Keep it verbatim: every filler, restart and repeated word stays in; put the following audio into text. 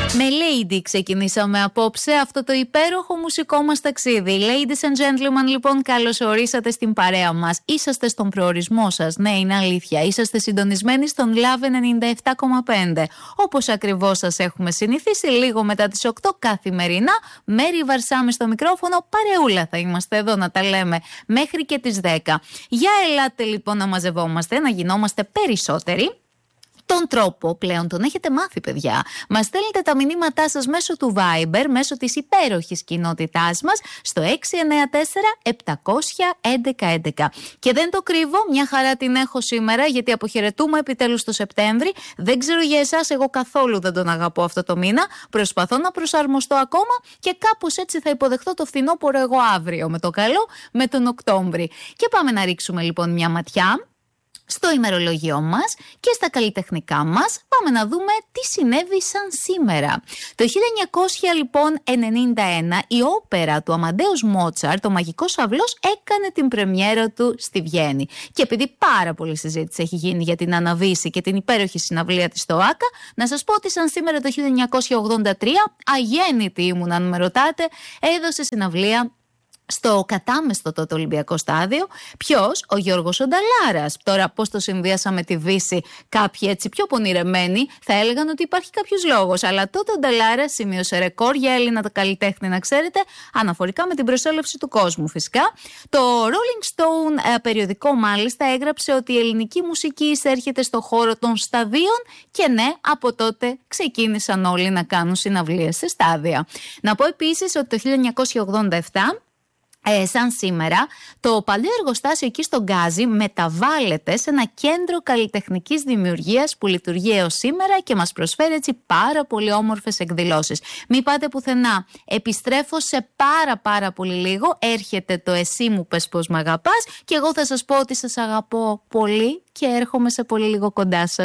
Με Lady ξεκινήσαμε απόψε αυτό το υπέροχο μουσικό μας ταξίδι. Ladies and gentlemen, λοιπόν, καλώς ορίσατε στην παρέα μας. Είσαστε στον προορισμό σας, ναι, είναι αλήθεια. Είσαστε συντονισμένοι στον Love ενενήντα επτά κόμμα πέντε. Όπως ακριβώς σας έχουμε συνηθίσει, λίγο μετά τις οκτώ καθημερινά, Μέρη Βαρσάμι στο μικρόφωνο, παρεούλα θα είμαστε εδώ να τα λέμε μέχρι και τις δέκα. Για ελάτε λοιπόν να μαζευόμαστε, να γινόμαστε περισσότεροι. Τον τρόπο πλέον τον έχετε μάθει, παιδιά. Μας στέλνετε τα μηνύματά σας μέσω του Viber, μέσω της υπέροχης κοινότητάς μας, στο έξι εννιά τέσσερα επτακόσια έντεκα έντεκα. Και δεν το κρύβω, μια χαρά την έχω σήμερα, γιατί αποχαιρετούμε επιτέλους το Σεπτέμβρη. Δεν ξέρω για εσάς, εγώ καθόλου δεν τον αγαπώ αυτό το μήνα. Προσπαθώ να προσαρμοστώ ακόμα και κάπως έτσι θα υποδεχτώ το φθινόπωρο εγώ αύριο, με το καλό, με τον Οκτώβρη. Και πάμε να ρίξουμε λοιπόν μια ματιά στο ημερολόγιό μας και στα καλλιτεχνικά μας. Πάμε να δούμε τι συνέβη σαν σήμερα. Το χίλια εννιακόσια ενενήντα ένα η όπερα του Αμαντέους Μότσαρτ, το Μαγικός Αυλός, έκανε την πρεμιέρα του στη Βιέννη. Και επειδή πάρα πολλή συζήτηση έχει γίνει για την Αναβίση και την υπέροχη συναυλία της στο Άκα, να σας πω ότι σαν σήμερα το χίλια εννιακόσια ογδόντα τρία, αγέννητη ήμουν αν με ρωτάτε, έδωσε συναυλία στο κατάμεστο τότε Ολυμπιακό στάδιο. Ποιος? Ο Γιώργος ο Νταλάρας. Τώρα πώς το συνδύασα με τη Δύση, κάποιοι έτσι πιο πονηρεμένοι θα έλεγαν ότι υπάρχει κάποιος λόγος. Αλλά τότε ο Νταλάρας σημείωσε ρεκόρ για Έλληνα καλλιτέχνη, να ξέρετε, αναφορικά με την προσέλευση του κόσμου φυσικά. Το Rolling Stone ε, περιοδικό μάλιστα έγραψε ότι η ελληνική μουσική εισέρχεται στο χώρο των σταδίων και ναι, από τότε ξεκίνησαν όλοι να κάνουν συναυλίες σε στάδια. Να πω επίσης ότι το χίλια εννιακόσια ογδόντα επτά, Ε, σαν σήμερα, το παλιό εργοστάσιο εκεί στον Γκάζι μεταβάλλεται σε ένα κέντρο καλλιτεχνικής δημιουργίας που λειτουργεί έως σήμερα και μας προσφέρει έτσι πάρα πολύ όμορφες εκδηλώσεις. Μην πάτε πουθενά. Επιστρέφω σε πάρα πάρα πολύ λίγο. Έρχεται το «Εσύ μου πες πως μ' αγαπάς» και εγώ θα σας πω ότι σας αγαπώ πολύ και έρχομαι σε πολύ λίγο κοντά σας.